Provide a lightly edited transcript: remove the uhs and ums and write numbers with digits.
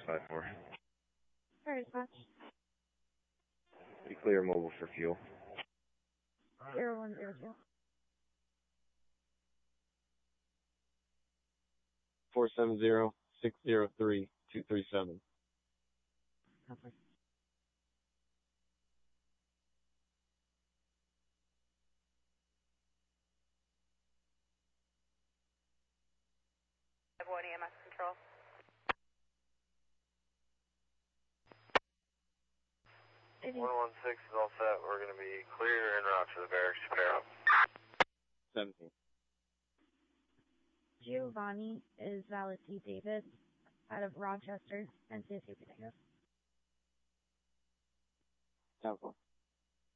654. Alright, dispatch. Be clear mobile for fuel. 0102. 470-603-237. Copy. One EMS control. It is 116 is all set. We're going to be clear en route to the barracks. Prepare up. 17. Giovanni is Valentine David out of Rochester, NCSU Pacific. 10-4.